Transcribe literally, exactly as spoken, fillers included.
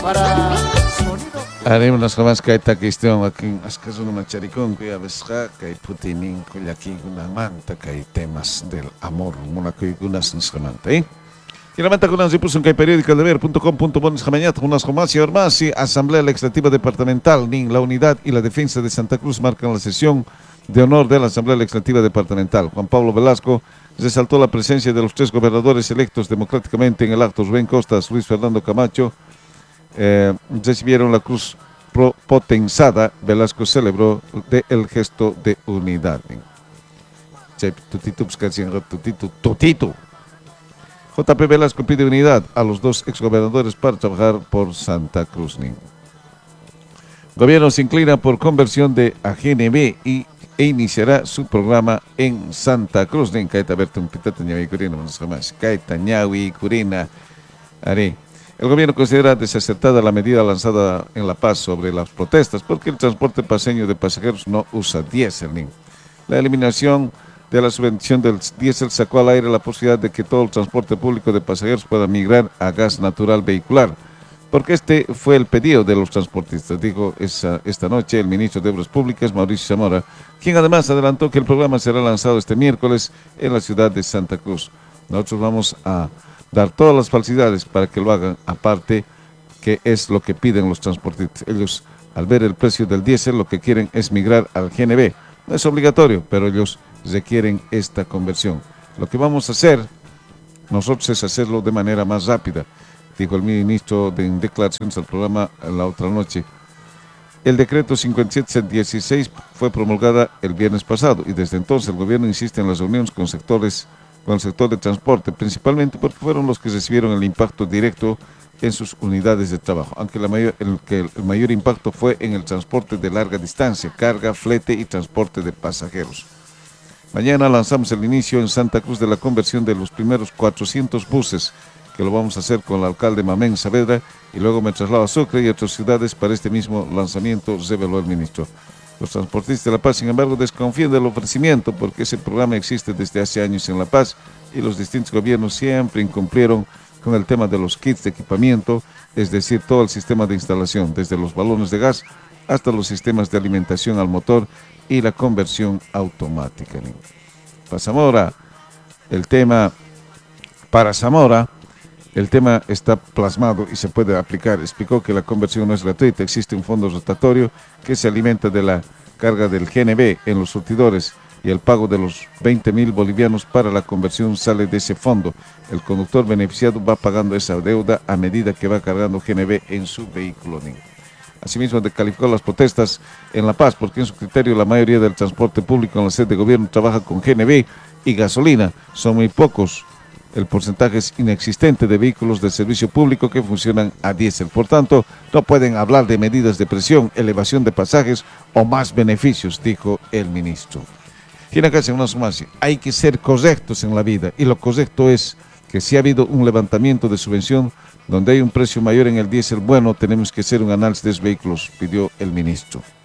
para sonido. Haremos las jamás que está cuestión aquí, es que es una macharicón que a veces que hay putinin, que aquí una manta, que hay temas del amor, una que unas nos remanta, ¿eh? Y la manta con las puso en que periódico el deber punto com punto bonis jamañat, unas jamás y ormasi, Asamblea Legislativa Departamental, Nin, la Unidad y la Defensa de Santa Cruz marcan la sesión de honor de la Asamblea Legislativa Departamental. Juan Pablo Velasco resaltó la presencia de los tres gobernadores electos democráticamente en el acto. Rubén Costas, Luis Fernando Camacho eh, recibieron la cruz potenzada. Velasco celebró de el gesto de unidad. J P Velasco pide unidad a los dos exgobernadores para trabajar por Santa Cruz. Gobierno se inclina por conversión de A G N B y e iniciará su programa en Santa Cruz. El gobierno considera desacertada la medida lanzada en La Paz sobre las protestas porque el transporte paseño de pasajeros no usa diésel. La eliminación de la subvención del diésel sacó al aire la posibilidad de que todo el transporte público de pasajeros pueda migrar a gas natural vehicular, porque este fue el pedido de los transportistas, dijo esa, esta noche el ministro de Obras Públicas, Mauricio Zamora, quien además adelantó que el programa será lanzado este miércoles en la ciudad de Santa Cruz. Nosotros vamos a dar todas las facilidades para que lo hagan, aparte que es lo que piden los transportistas. Ellos, al ver el precio del diésel, lo que quieren es migrar al G N B. No es obligatorio, pero ellos requieren esta conversión. Lo que vamos a hacer nosotros es hacerlo de manera más rápida, dijo el ministro de, en declaraciones al programa la otra noche. El decreto cincuenta y siete dieciséis fue promulgada el viernes pasado y desde entonces el gobierno insiste en las reuniones con sectores, con el sector de transporte, principalmente porque fueron los que recibieron el impacto directo en sus unidades de trabajo, aunque la mayor, el, que el mayor impacto fue en el transporte de larga distancia, carga, flete y transporte de pasajeros. Mañana lanzamos el inicio en Santa Cruz de la conversión de los primeros cuatrocientos buses, que lo vamos a hacer con el alcalde Mamén Saavedra, y luego me traslado a Sucre y otras ciudades para este mismo lanzamiento, reveló el ministro. Los transportistas de La Paz, sin embargo, desconfían del ofrecimiento porque ese programa existe desde hace años en La Paz y los distintos gobiernos siempre incumplieron con el tema de los kits de equipamiento, es decir, todo el sistema de instalación, desde los balones de gas hasta los sistemas de alimentación al motor y la conversión automática. Para Zamora, el tema, para Zamora, el tema está plasmado y se puede aplicar. Explicó que la conversión no es gratuita, existe un fondo rotatorio que se alimenta de la carga del G N B en los surtidores y el pago de los veinte mil bolivianos para la conversión sale de ese fondo. El conductor beneficiado va pagando esa deuda a medida que va cargando G N B en su vehículo. Asimismo, descalificó las protestas en La Paz porque en su criterio la mayoría del transporte público en la sede de gobierno trabaja con G N B y gasolina. Son muy pocos. El porcentaje es inexistente de vehículos de servicio público que funcionan a diésel. Por tanto, no pueden hablar de medidas de presión, elevación de pasajes o más beneficios, dijo el ministro. Y acá se más, hay que ser correctos en la vida y lo correcto es que si ha habido un levantamiento de subvención donde hay un precio mayor en el diésel, bueno, tenemos que hacer un análisis de los vehículos, pidió el ministro.